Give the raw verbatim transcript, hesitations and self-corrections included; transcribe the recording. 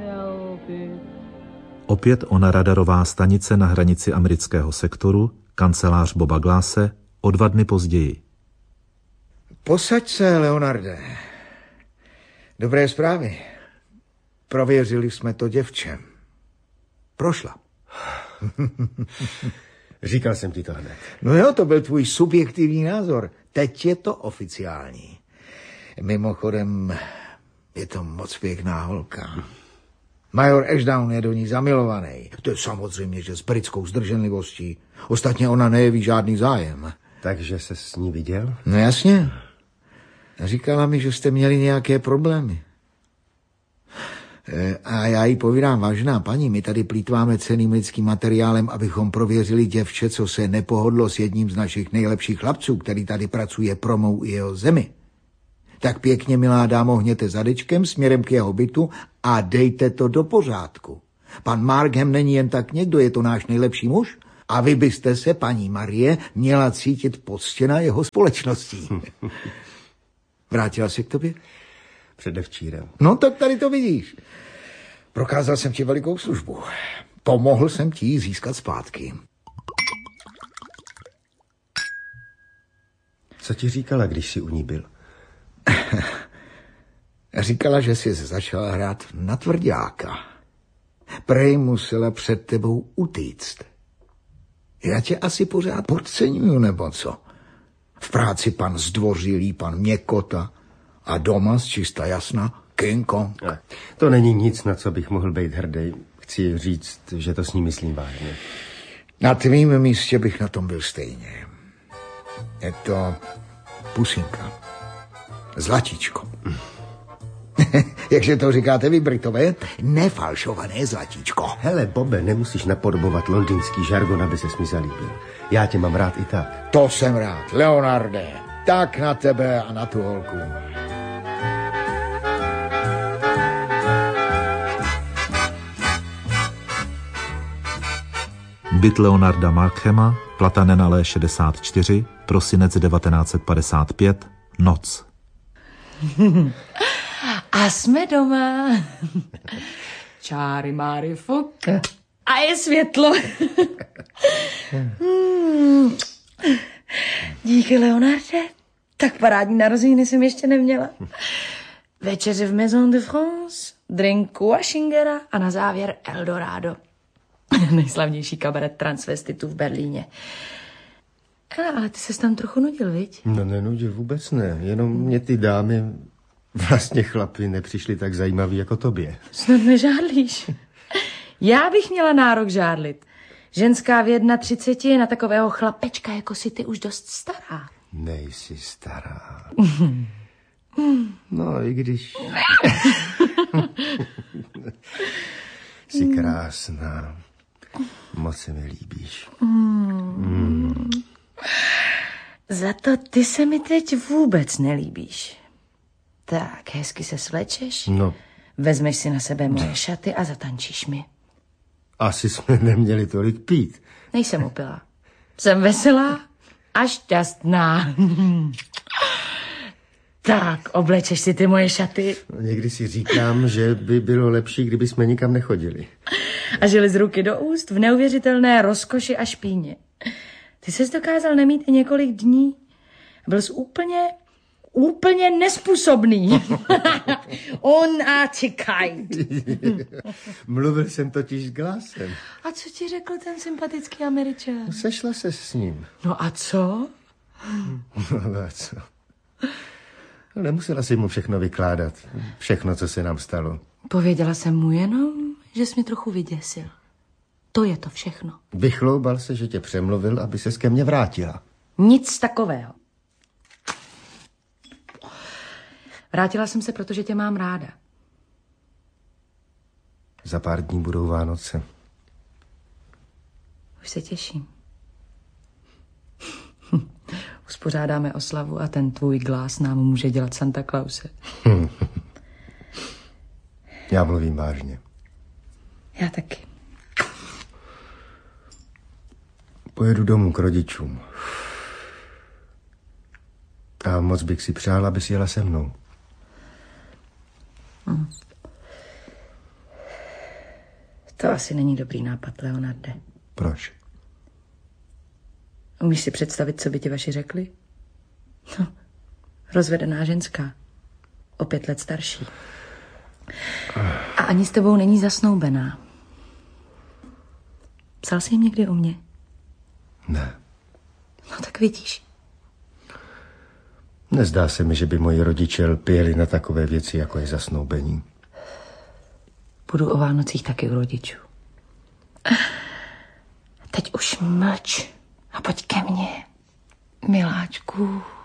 Opět ona radarová stanice na hranici amerického sektoru, kancelář Boba Glasse, o dva dny později. Posaď se, Leonarde. Dobré zprávy. Prověřili jsme to děvče. Prošla. Říkal jsem ti to hned. No jo, to byl tvůj subjektivní názor. Teď je to oficiální. Mimochodem, je to moc pěkná holka. Major Ashdown je do ní zamilovaný. To je samozřejmě, že s britskou zdrženlivostí. Ostatně ona nejeví žádný zájem. Takže se s ní viděl? No jasně. Říkala mi, že jste měli nějaké problémy. A já jí povídám, vážná paní, my tady plýtváme cenným lidským materiálem, abychom prověřili děvče, co se nepohodlo s jedním z našich nejlepších chlapců, který tady pracuje pro mou i jeho zemi. Tak pěkně, milá dámo, hněte zadečkem směrem k jeho bytu a dejte to do pořádku. Pan Markham není jen tak někdo, je to náš nejlepší muž a vy byste se, paní Marie, měla cítit poctěna jeho společností. Vrátila se k tobě? Předevčírem. No tak tady to vidíš. Prokázal jsem ti velikou službu. Pomohl jsem ti ji získat zpátky. Co ti říkala, když jsi u ní byl? Říkala, že jsi začal hrát na tvrďáka. Prej musela před tebou utíct. Já tě asi pořád podceňuju, nebo co? V práci pan Zdvořilý, pan Měkota a doma z čista jasna King Kong. Ne, to není nic, na co bych mohl být hrdý. Chci říct, že to s ní myslím vážně. Na tvým místě bych na tom byl stejně. Je to pusinka. Zlatíčko. Jakže to říkáte vy, Britové? Nefalšované zlatíčko. Hele, Bobe, nemusíš napodobovat londýnský žargon, aby ses mi zalíbil. Já tě mám rád i tak. To jsem rád, Leonarde. Tak na tebe a na tu holku. Byt Leonarda Markhama, Platanen Alé šedesát čtyři, prosinec devatenáct set padesát pět, noc. A jsme doma. Čáry máry fuk. A je světlo. hmm. Díky, Leonarde. Tak parádní narozeniny jsem ještě neměla. Večeře v Maison de France, drinku a šingera a na závěr Eldorado. Nejslavnější kabaret transvestitů v Berlíně. Ale, ale ty ses tam trochu nudil, viď? No nenudil, vůbec ne. Jenom mě ty dámy, vlastně chlapi, nepřišly tak zajímavý jako tobě. Snad nežádlíš. Já bych měla nárok žádlit. Ženská v třiceti jedna je na takového chlapečka, jako si ty, už dost stará. Nejsi stará. No, i když... Jsi krásná. Moc se mi líbíš. Mm. Za to ty se mi teď vůbec nelíbíš. Tak, hezky se svlečeš. No. Vezmeš si na sebe moje šaty a zatančíš mi. Asi jsme neměli tolik pít. Nejsem opila. Jsem veselá a šťastná. Tak, oblečeš si ty moje šaty. No, někdy si říkám, že by bylo lepší, kdyby jsme nikam nechodili. A žili z ruky do úst v neuvěřitelné rozkoši a špíně. Ty ses dokázal nemít i několik dní. Byl jsi úplně, úplně nespůsobný. Unarticulate. Mluvil jsem totiž s Glassem. A co ti řekl ten sympatický Američan? Sešla se s ním. No a co? No a co? No, nemusela si mu všechno vykládat. Všechno, co se nám stalo. Pověděla jsem mu jenom, že jsi mě trochu vyděsil. To je to všechno. Vychloubal se, že tě přemluvil, aby ses ke mně vrátila. Nic takového. Vrátila jsem se, protože tě mám ráda. Za pár dní budou Vánoce. Už se těším. Uspořádáme oslavu a ten tvůj Glass nám může dělat Santa Clause. Já mluvím vážně. Já taky. Pojedu domů k rodičům. A moc bych si přál, abys jela se mnou. Hmm. To asi není dobrý nápad, Leonarde. Proč? Umíš si představit, co by ti vaši řekli? No, rozvedená ženská. O pět let starší. A ani s tebou není zasnoubená. Psal jsi jim někdy o mně? Ne. No tak vidíš. Nezdá se mi, že by moji rodiče lpěli na takové věci, jako je zasnoubení. Budu o Vánocích taky u rodičů. Teď už mlč a pojď ke mně, miláčku.